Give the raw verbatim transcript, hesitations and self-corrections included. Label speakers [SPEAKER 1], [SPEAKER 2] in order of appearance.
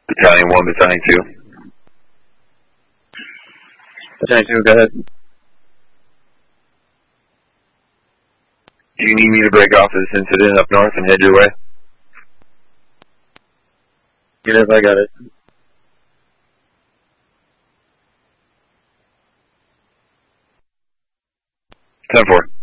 [SPEAKER 1] Battalion one, Battalion two.
[SPEAKER 2] Battalion two, go ahead.
[SPEAKER 1] Do you need me to break off this incident up north and head your way?
[SPEAKER 2] Get it, I got it.
[SPEAKER 1] ten four.